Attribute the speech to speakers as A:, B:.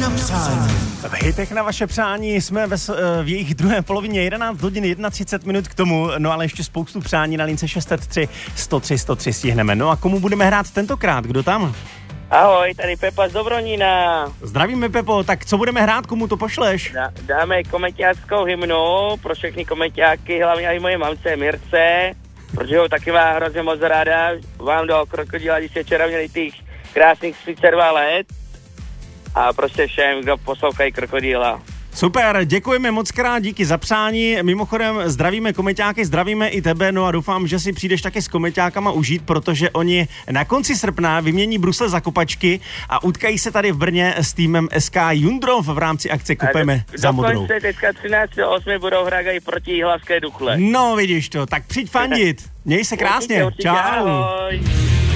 A: na přání.
B: V Hitech na vaše přání jsme v jejich druhé polovině 11 hodin 31 minut k tomu, no ale ještě spoustu přání na lince 603 103 103 stihneme. No a komu budeme hrát tentokrát, kdo tam?
C: Ahoj, tady Pepa z Dobronína.
B: Zdravíme, Pepo, tak co budeme hrát, komu to pošleš?
C: Dáme komentářskou hymnu pro všechny komentářky, hlavně i moje mamce Mirce, protože ho taky má hrozně moc ráda. Vám do Krokodýla, když se včera měli těch krásných 32 let a prostě všem, kdo poslouchají Krokodýla.
B: Super, děkujeme moc krát, díky za přání. Mimochodem zdravíme komeťáky, zdravíme i tebe, no a doufám, že si přijdeš taky s komeťákama užít, protože oni na konci srpna vymění brusle za kopačky a utkají se tady v Brně s týmem SK Jundrov v rámci akce Kupeme za modrou.
C: Dokonce teďka 13.8. budou hrát i proti Jihlavské Dukle.
B: No vidíš to, tak přijď fandit. Měj se krásně,
C: Určitě,
B: čau.
C: ahoj.